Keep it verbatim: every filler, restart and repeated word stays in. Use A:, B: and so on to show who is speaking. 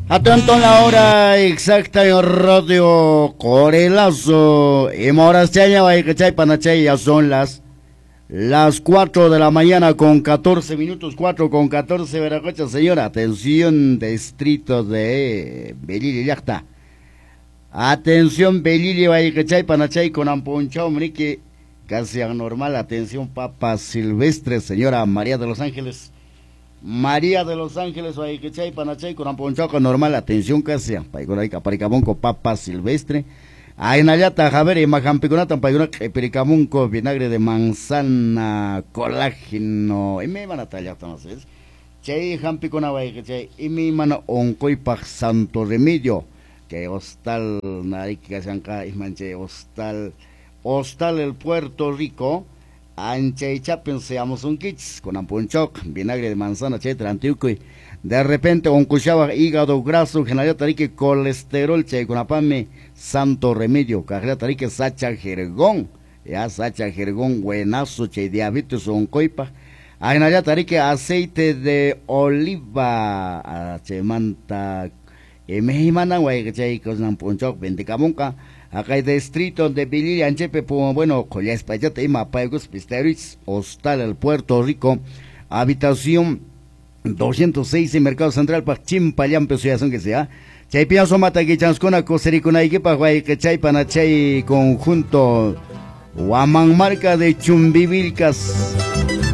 A: Atento a la hora exacta en Radio Corelazo. Y Morasteña, Baicachay, Panachay, ya son las las cuatro de la mañana con catorce minutos, cuatro con catorce, Veracocha, señora. Atención, distrito de Belili, ya está. Atención, Belili, Baicachay, Panachay, con Amponchao, Mrique, casi anormal. Atención, Papa Silvestre, señora María de los Ángeles. María de los Ángeles, Baicachay, Panachay, con Amponchaca normal, atención casi, Paicoraica, Paricamonco, Papa Silvestre, Ainayata, Javer, y Majampiconata, Paicorac, Pericamonco, vinagre de manzana, colágeno, y me van a tallar, no sé, Chay, Jampicona, Baicachay, y mi mano, Oncoipac, Santo Remedio, que hostal, Narica, Sanca, y manche, hostal, hostal, el Puerto Rico, Ancha y Chapin seamos un kits con amponchoc, vinagre de manzana, etcétera, antiuco y de repente un cuchaba hígado graso, general tarique colesterol, che con apame, santo remedio, carrera tarique sacha jergón, ya sacha jergón, buenazo, che diabetes un coipa, a general tarique aceite de oliva, che manta, e mejimana, guay, che con amponchoc, vendicamonca. Acá hay distrito de Belili, Anchepe, bueno, Collas Payata y Mapayos, Pisteris, Hostal, el Puerto Rico, habitación doscientos seis en Mercado Central, Pachim, Payam, Pesuyason que sea. Chay Piazo Mata, que Chanscona, Cosericona, y que Paguay, que Chay Panachay, conjunto, Huaman Marca de Chumbivilcas.